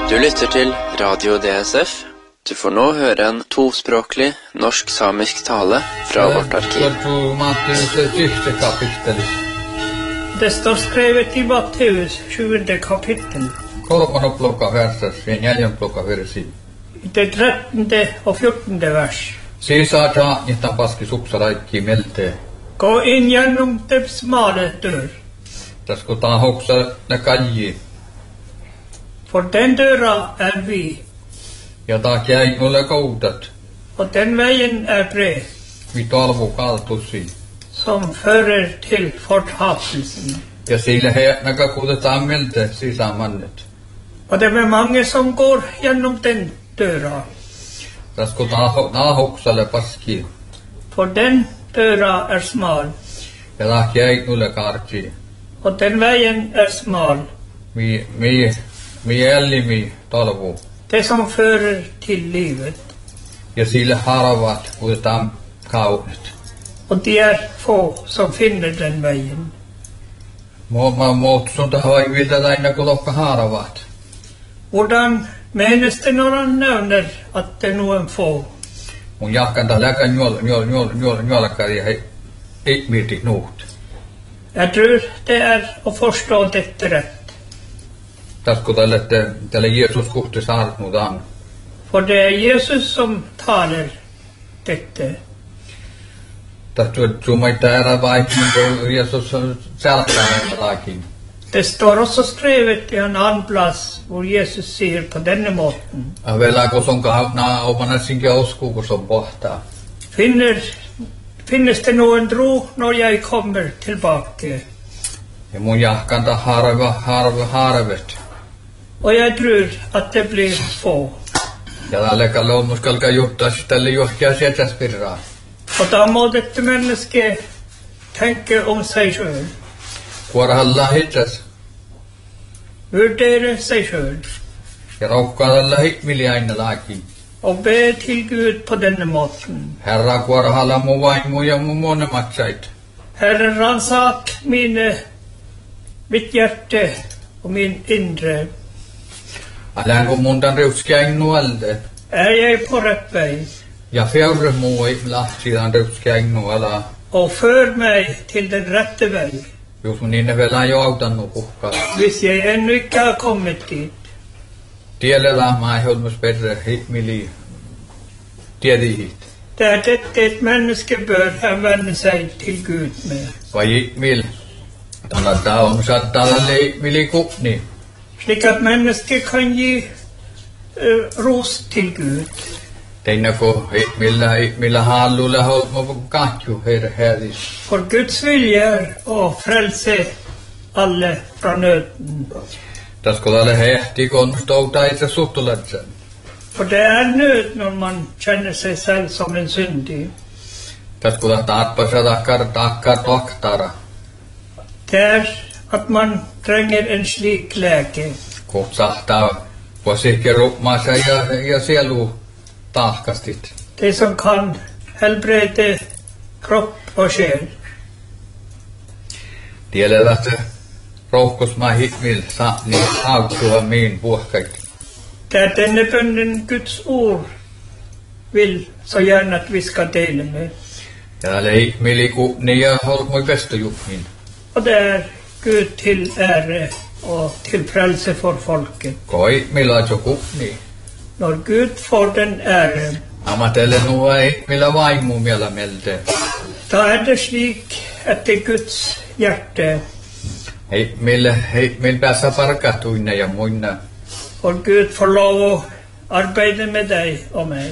Du lytter til Radio DSF. Du får nå høre en tospråklig norsk-samisk tale fra vårt arkiv. Det står skrevet i Matteus 7. kapittel. I det 13. og 14. vers. Gå inn gjennom det smale dør. For den døra er vid, og den veien er bred, som fører til fortapelsen. Og det er mange som går gjennom den døra. For den døra er smal, og den veien er smal. Det som fører til livet. Og de er få som finner den veien. Hvordan menes det når han nevner at det er noen få? Jeg tror det er å forstå dette rett. For det er Jesus som taler dette. Det står også skrevet i en annen plass hvor Jesus sier på denne måten: Finnes det noen ro når jeg kommer tilbake? Og jeg tror at det blir få. Og da må dette mennesket tenke om seg selv. Vurdere seg selv. Og be til Gud på denne måten. Herre, ransak mitt hjerte og min indre. Er jeg på rett vei? Og før meg til den rette vei. Hvis jeg ennå ikke har kommet dit. Det er dette et menneske bør henvende seg til Gud med. Slik at mennesket kan gi ros til Gud. For Guds vilje er å frelse alle fra nøden. For det er nød når man kjenner seg selv som en syndig. Det er at man trenger en slik lege. Det som kan helbrede kropp og sjel. Det er denne bønnen Guds ord vil så gjerne at vi skal dele med. Og det er Gud til ære og til frelse for folket. Når Gud får den ære, da er det slik at det er Guds hjerte. For Gud får lov å arbeide med deg og meg.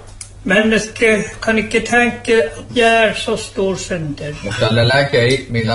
Mennesket kan ikke tenke at jeg er så stor synder.